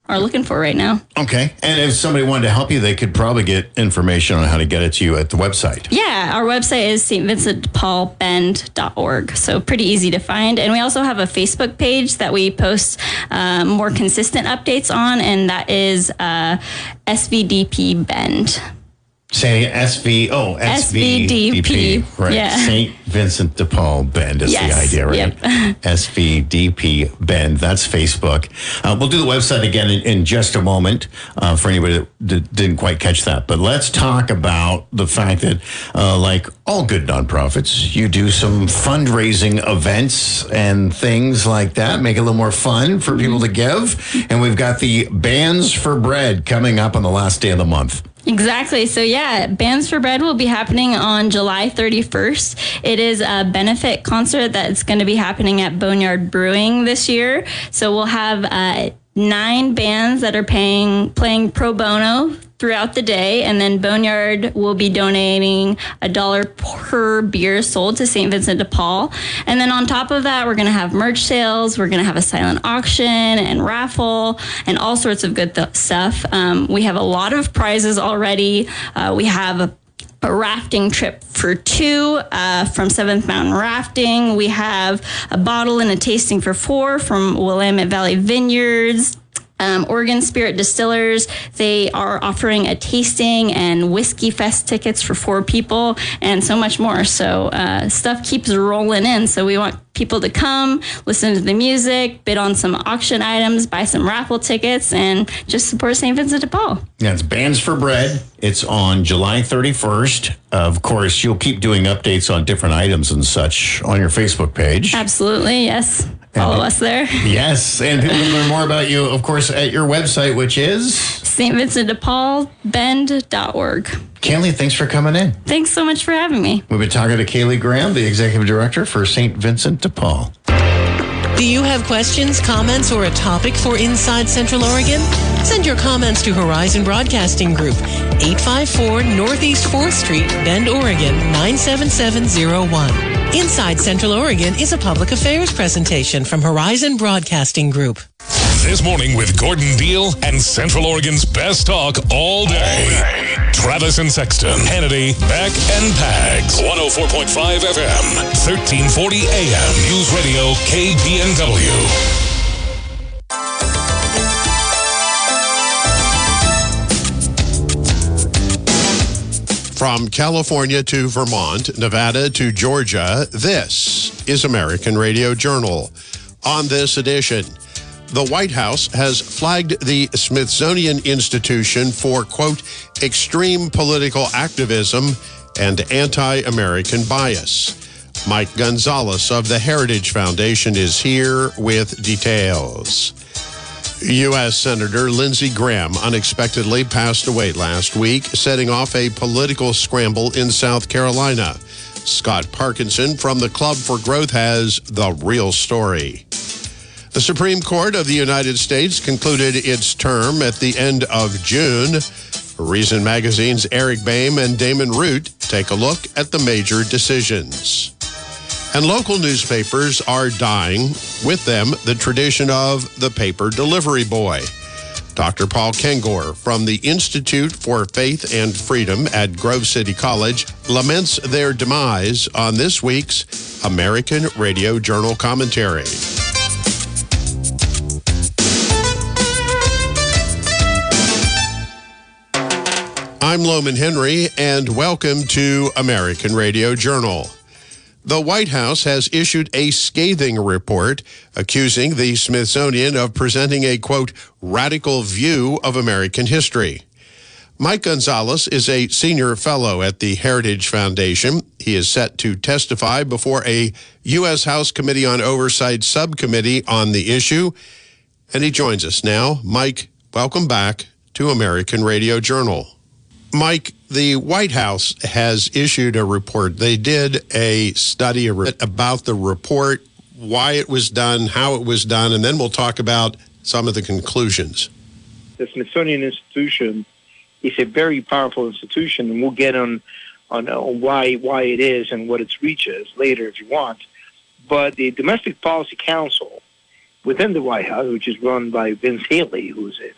are looking for right now. Okay. And if somebody wanted to help you, they could probably get information on how to get it to you at the website. Yeah, our website is stvincentdepaulbend.org. So pretty easy to find. And we also have a Facebook page that we post more consistent updates on, and that is SVDP Bend. Say SVDP. Right. Yeah. St. Vincent de Paul Bend is the idea, right? Yep. SVDP Bend. That's Facebook. We'll do the website again in just a moment for anybody that didn't quite catch that. But let's talk about the fact that, like all good nonprofits, you do some fundraising events and things like that. Make it a little more fun for people to give. And we've got the Bands for Bread coming up on the last day of the month. Exactly. So yeah, Bands for Bread will be happening on July 31st. It is a benefit concert that's going to be happening at Boneyard Brewing this year. So we'll have 9 bands that are playing pro bono throughout the day, and then Boneyard will be donating $1 per beer sold to St. Vincent de Paul. And then on top of that, we're going to have merch sales, we're going to have a silent auction and raffle and all sorts of good stuff. We have a lot of prizes already. We have a rafting trip for 2 from Seventh Mountain Rafting. We have a bottle and a tasting for 4 from Willamette Valley Vineyards. Oregon Spirit Distillers, they are offering a tasting and Whiskey Fest tickets for 4 people and so much more. So stuff keeps rolling in. So we want people to come, listen to the music, bid on some auction items, buy some raffle tickets, and just support St. Vincent de Paul. Yeah, it's Bands for Bread. It's on July 31st. Of course, you'll keep doing updates on different items and such on your Facebook page. Absolutely, yes. Follow us there. Yes, and people can learn more about you, of course, at your website, which is stvincentdepaulbend.org. Kaylee, thanks for coming in. Thanks so much for having me. We've been talking to Kaylee Graham, the Executive Director for St. Vincent de Paul. Do you have questions, comments, or a topic for Inside Central Oregon? Send your comments to Horizon Broadcasting Group, 854 Northeast 4th Street, Bend, Oregon, 97701. Inside Central Oregon is a public affairs presentation from Horizon Broadcasting Group. This morning with Gordon Deal and Central Oregon's best talk all day. Travis and Sexton, Hannity, Beck and Pags. 104.5 FM, 1340 AM. News Radio KPNW. From California to Vermont, Nevada to Georgia, this is American Radio Journal. On this edition, the White House has flagged the Smithsonian Institution for, quote, extreme political activism and anti-American bias. Mike Gonzalez of the Heritage Foundation is here with details. U.S. Senator Lindsey Graham unexpectedly passed away last week, setting off a political scramble in South Carolina. Scott Parkinson from the Club for Growth has the real story. The Supreme Court of the United States concluded its term at the end of June. Reason Magazine's Eric Boehm and Damon Root take a look at the major decisions. And local newspapers are dying. With them, the tradition of the paper delivery boy. Dr. Paul Kengor from the Institute for Faith and Freedom at Grove City College laments their demise on this week's American Radio Journal commentary. I'm Loman Henry, and welcome to American Radio Journal. The White House has issued a scathing report accusing the Smithsonian of presenting a, quote, radical view of American history. Mike Gonzalez is a senior fellow at the Heritage Foundation. He is set to testify before a U.S. House Committee on Oversight subcommittee on the issue, and he joins us now. Mike, welcome back to American Radio Journal. Mike, the White House has issued a report. They did a study about the report, why it was done, how it was done, and then we'll talk about some of the conclusions. The Smithsonian Institution is a very powerful institution, and we'll get on why it is and what its reach is later if you want. But the Domestic Policy Council within the White House, which is run by Vince Haley, who's a